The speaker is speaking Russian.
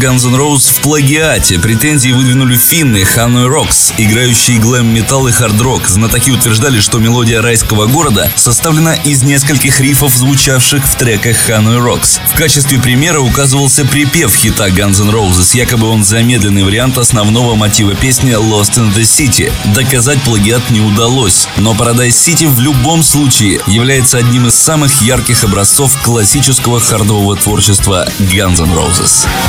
Guns N' Roses в плагиате. Претензии выдвинули финны Hanoi Rocks, играющие глэм-металл и хард-рок. Знатоки утверждали, что мелодия «Райского города» составлена из нескольких рифов, звучавших в треках Hanoi Rocks. В качестве примера указывался припев хита Guns N' Roses. Якобы он замедленный вариант основного мотива песни Lost in the City. Доказать плагиат не удалось, но Paradise City в любом случае является одним из самых ярких образцов классического хардового творчества Guns N' Roses.